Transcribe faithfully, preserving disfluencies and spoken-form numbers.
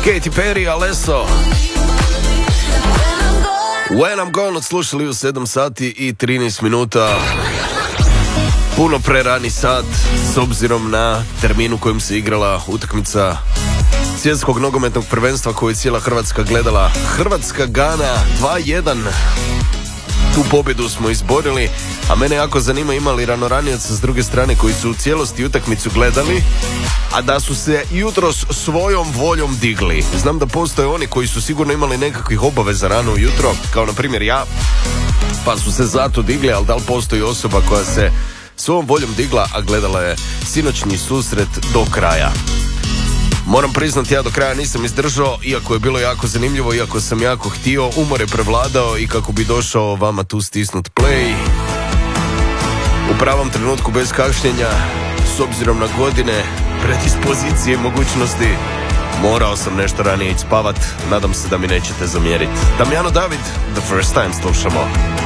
Katy Perry, Alesso. When I'm Gone odslušali u sedam sati i trinaest minuta. Puno prerani sat s obzirom na termin u kojem se igrala utakmica svjetskog nogometnog prvenstva koju je cijela Hrvatska gledala. Hrvatska-Gana dva jedan. Tu pobjedu smo izborili, a mene jako zanima ima li ranoranioca s druge strane koji su u cijelosti utakmicu gledali, a da su se jutros svojom voljom digli. Znam da postoje oni koji su sigurno imali nekakvih obaveza rano ujutro, kao na primjer ja, pa su se zato digli, ali da li postoji osoba koja se svojom voljom digla, a gledala je sinoćni susret do kraja? Moram priznati, ja do kraja nisam izdržao, iako je bilo jako zanimljivo, iako sam jako htio, umor je prevladao i kako bi došao vama tu stisnut play u pravom trenutku bez kašnjenja, s obzirom na godine, predispozicije i mogućnosti, morao sam nešto ranije ići spavat. Nadam se da mi nećete zamjeriti. Damjano David, The First Time slušamo.